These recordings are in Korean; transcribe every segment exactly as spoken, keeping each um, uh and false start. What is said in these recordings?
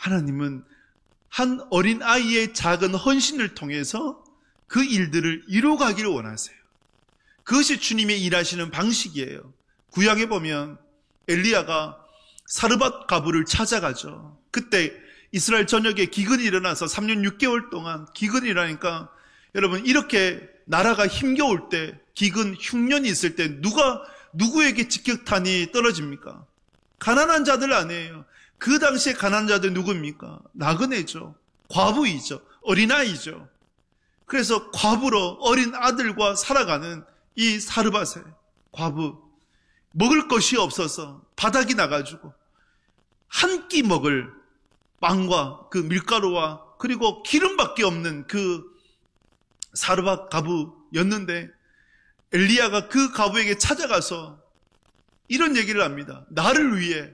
하나님은 한 어린 아이의 작은 헌신을 통해서 그 일들을 이루어가기를 원하세요. 그것이 주님의 일하시는 방식이에요. 구약에 보면 엘리야가 사르밧 가부를 찾아가죠. 그때 이스라엘 전역에 기근이 일어나서 삼 년 육 개월 동안 기근이 일어나니까, 여러분, 이렇게 나라가 힘겨울 때, 기근, 흉년이 있을 때 누가 누구에게 직격탄이 떨어집니까? 가난한 자들 아니에요. 그 당시에 가난한 자들 누굽니까? 나그네죠. 과부이죠. 어린아이죠. 그래서 과부로 어린 아들과 살아가는 이 사르밧의 과부, 먹을 것이 없어서 바닥이 나가지고 한 끼 먹을 빵과 그 밀가루와 그리고 기름밖에 없는 그 사르밧 과부였는데, 엘리야가 그 과부에게 찾아가서 이런 얘기를 합니다. 나를 위해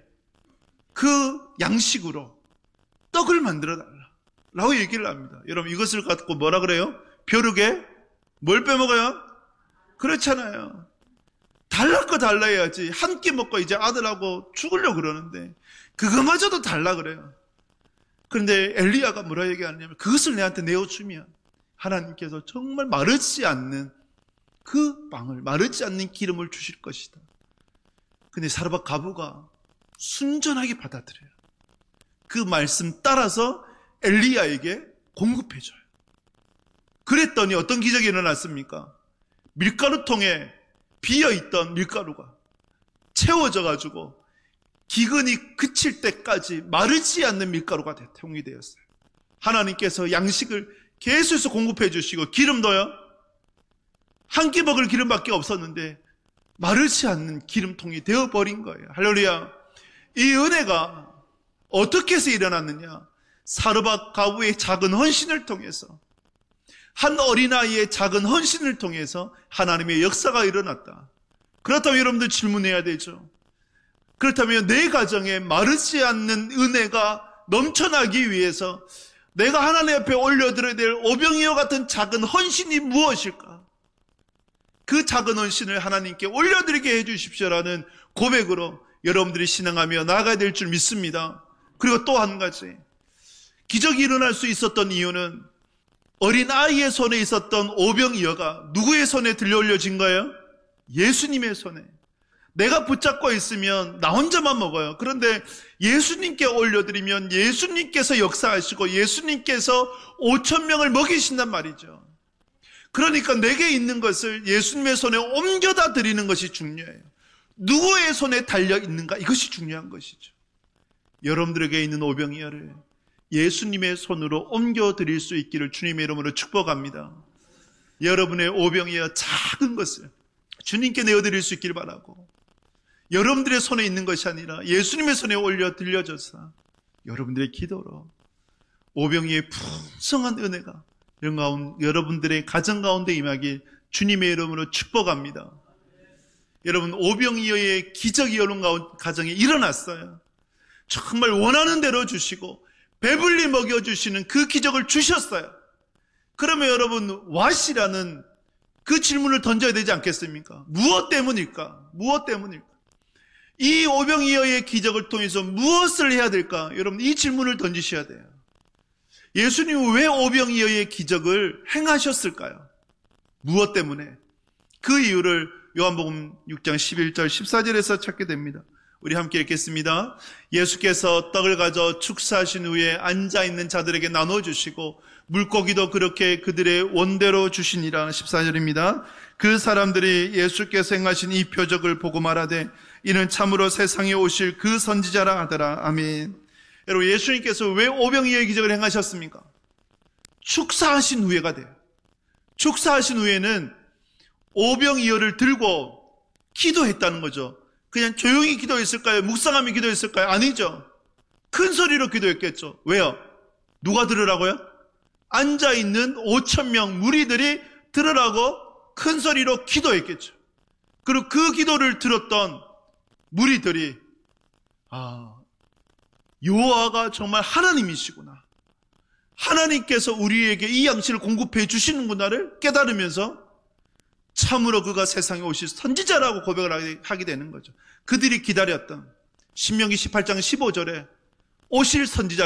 그 양식으로 떡을 만들어 달라 라고 얘기를 합니다. 여러분, 이것을 갖고 뭐라 그래요? 벼룩에 뭘 빼먹어요? 그렇잖아요. 달랄 거 달라 해야지. 한 끼 먹고 이제 아들하고 죽으려고 그러는데 그거마저도 달라 그래요. 그런데 엘리야가 뭐라 얘기하냐면, 그것을 내한테 내어주면 하나님께서 정말 마르지 않는 그 빵을, 마르지 않는 기름을 주실 것이다. 근데 사르밧 과부가 순전하게 받아들여요. 그 말씀 따라서 엘리야에게 공급해줘요. 그랬더니 어떤 기적이 일어났습니까? 밀가루통에 비어있던 밀가루가 채워져가지고 기근이 그칠 때까지 마르지 않는 밀가루가 대통이 되었어요. 하나님께서 양식을 계속해서 공급해 주시고, 기름도요, 한 끼 먹을 기름밖에 없었는데 마르지 않는 기름통이 되어버린 거예요. 할렐루야. 이 은혜가 어떻게 해서 일어났느냐? 사르밧 과부의 작은 헌신을 통해서, 한 어린아이의 작은 헌신을 통해서 하나님의 역사가 일어났다. 그렇다면 여러분들 질문해야 되죠. 그렇다면 내 가정에 마르지 않는 은혜가 넘쳐나기 위해서 내가 하나님 앞에 올려드려야 될 오병이어 같은 작은 헌신이 무엇일까? 그 작은 헌신을 하나님께 올려드리게 해주십시오라는 고백으로 여러분들이 신앙하며 나아가야 될 줄 믿습니다. 그리고 또 한 가지, 기적이 일어날 수 있었던 이유는 어린 아이의 손에 있었던 오병이어가 누구의 손에 들려 올려진 거예요? 예수님의 손에. 내가 붙잡고 있으면 나 혼자만 먹어요. 그런데 예수님께 올려드리면 예수님께서 역사하시고 예수님께서 오천 명을 먹이신단 말이죠. 그러니까 내게 있는 것을 예수님의 손에 옮겨다 드리는 것이 중요해요. 누구의 손에 달려 있는가, 이것이 중요한 것이죠. 여러분들에게 있는 오병이어를 예수님의 손으로 옮겨 드릴 수 있기를 주님의 이름으로 축복합니다. 여러분의 오병이어 작은 것을 주님께 내어드릴 수 있기를 바라고, 여러분들의 손에 있는 것이 아니라 예수님의 손에 올려 들려져서 여러분들의 기도로 오병이의 풍성한 은혜가 여러분들의 가정 가운데 임하길 주님의 이름으로 축복합니다. 여러분, 오병이어의 기적이 여러분 가정에 일어났어요. 정말 원하는 대로 주시고 배불리 먹여주시는 그 기적을 주셨어요. 그러면 여러분, 왓이라는 그 질문을 던져야 되지 않겠습니까? 무엇 때문일까? 무엇 때문일까? 이 오병이어의 기적을 통해서 무엇을 해야 될까? 여러분, 이 질문을 던지셔야 돼요. 예수님은 왜 오병이어의 기적을 행하셨을까요? 무엇 때문에? 그 이유를 요한복음 육 장 십일 절 십사 절에서 찾게 됩니다. 우리 함께 읽겠습니다. 예수께서 떡을 가져 축사하신 후에 앉아있는 자들에게 나눠주시고 물고기도 그렇게 그들의 원대로 주시니라. 십사 절입니다. 그 사람들이 예수께서 행하신 이 표적을 보고 말하되 이는 참으로 세상에 오실 그 선지자라 하더라. 아멘. 여러분, 예수님께서 왜 오병이어의 기적을 행하셨습니까? 축사하신 후에가 돼요. 축사하신 후에는 오병이어를 들고 기도했다는 거죠. 그냥 조용히 기도했을까요? 묵상하며 기도했을까요? 아니죠. 큰 소리로 기도했겠죠. 왜요? 누가 들으라고요? 앉아있는 오천 명 무리들이 들으라고 큰 소리로 기도했겠죠. 그리고 그 기도를 들었던 무리들이, 아, 여호와가 정말 하나님이시구나, 하나님께서 우리에게 이 양식을 공급해 주시는구나를 깨달으면서 참으로 그가 세상에 오실 선지자라고 고백을 하게 되는 거죠. 그들이 기다렸던 신명기 십팔 장 십오 절에 오실 선지자